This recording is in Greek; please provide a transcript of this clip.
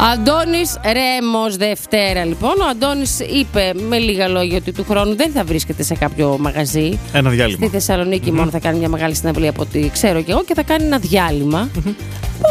Αντώνης Ρέμος Δευτέρα, λοιπόν. Ο Αντώνης είπε με λίγα λόγια ότι του χρόνου δεν θα βρίσκεται σε κάποιο μαγαζί. Ένα διάλειμμα. Στη Θεσσαλονίκη μόνο θα κάνει μια μεγάλη συναυλία από ό,τι ξέρω και εγώ και θα κάνει ένα διάλειμμα.